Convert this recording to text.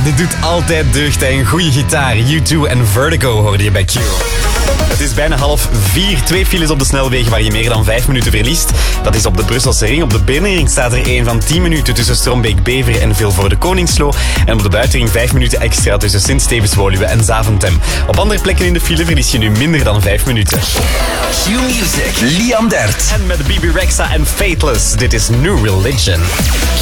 dit doet altijd deugd, hè. Een goede gitaar. U2 en Vertigo hoorde je bij Q. Het is bijna 3:30. 2 files op de snelwegen waar je meer dan 5 minuten verliest. Dat is op de Brusselse ring. Op de binnenring staat er 1 van 10 minuten tussen Strombeek-Bever en Vilvoorde Koningslo. En op de buitenring 5 minuten extra tussen Sint-Stevens-Woluwe en Zaventem. Op andere plekken in de file verlies je nu minder dan 5 minuten. Q-Music, Liam Dert. En met Bibi Rexha en Fateless. Dit is New Religion.